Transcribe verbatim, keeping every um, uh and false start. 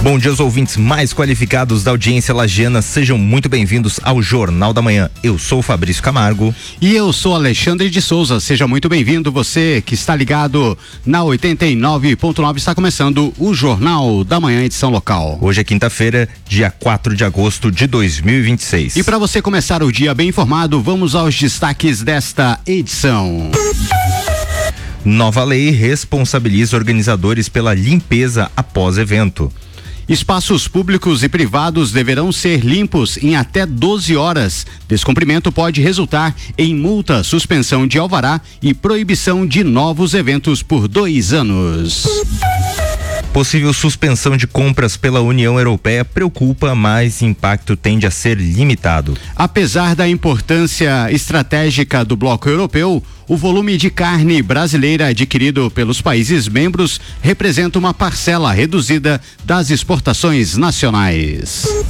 Bom dia aos ouvintes mais qualificados da audiência lagiana, sejam muito bem-vindos ao Jornal da Manhã. Eu sou o Fabrício Camargo. E eu sou Alexandre de Souza, seja muito bem-vindo você que está ligado na oitenta e nove ponto nove, está começando o Jornal da Manhã, edição local. Hoje é quinta-feira, dia quatro de agosto de dois mil e vinte e seis. E para você começar o dia bem informado, vamos aos destaques desta edição. Nova lei responsabiliza organizadores pela limpeza após evento. Espaços públicos e privados deverão ser limpos em até doze horas. Descumprimento pode resultar em multa, suspensão de alvará e proibição de novos eventos por dois anos. Possível suspensão de compras pela União Europeia preocupa, mas impacto tende a ser limitado. Apesar da importância estratégica do bloco europeu, o volume de carne brasileira adquirido pelos países membros representa uma parcela reduzida das exportações nacionais.